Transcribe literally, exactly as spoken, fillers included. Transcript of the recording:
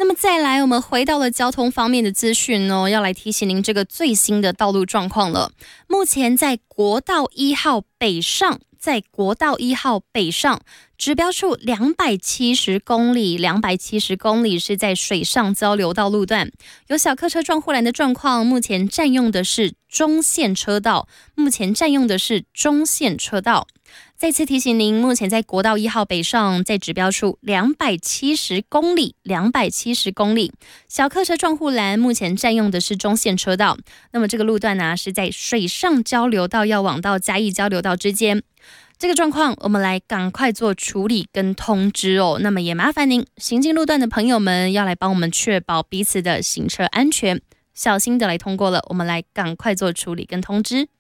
那么再来，我们回到了交通方面的资讯哦，要来提醒您这个最新的道路状况了。目前在国道一号北上，在国道一号北上指标处两百七十公里，两百七十公里是在水上交流道路段，有小客车撞护栏的状况，目前占用的是中线车道，目前占用的是中线车道。再次提醒您，目前在国道一号北上，在指标处两百七十公里，两百七十公里，小客车撞护栏，目前占用的是中线车道。那么这个路段呢，是在水上交流道要往到嘉义交流道之间。这个状况我们来赶快做处理跟通知哦。那么也麻烦您行进路段的朋友们要来帮我们确保彼此的行车安全，小心的来通过了，我们来赶快做处理跟通知。